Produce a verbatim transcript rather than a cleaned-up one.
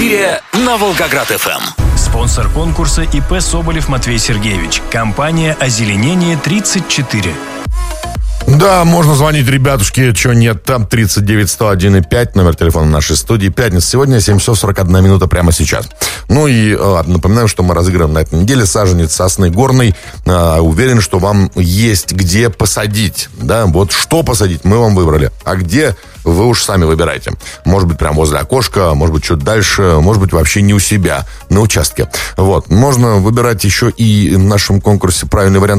эфире на Волгоград-ФМ. Спонсор конкурса ИП Соболев Матвей Сергеевич. Компания «Озеленение тридцать четыре». Да, можно звонить, ребятушки, чего нет, там тридцать девять сто один и пять, номер телефона нашей студии. Пятница сегодня, семь часов сорок одна минута прямо сейчас. Ну и э, напоминаю, что мы разыгрываем на этой неделе саженец сосны горной. Э, уверен, что вам есть где посадить, да, вот что посадить мы вам выбрали, а где вы уж сами выбирайте. Может быть, прямо возле окошка, может быть, чуть дальше, может быть, вообще не у себя, на участке. Вот, можно выбирать еще и в нашем конкурсе правильный вариант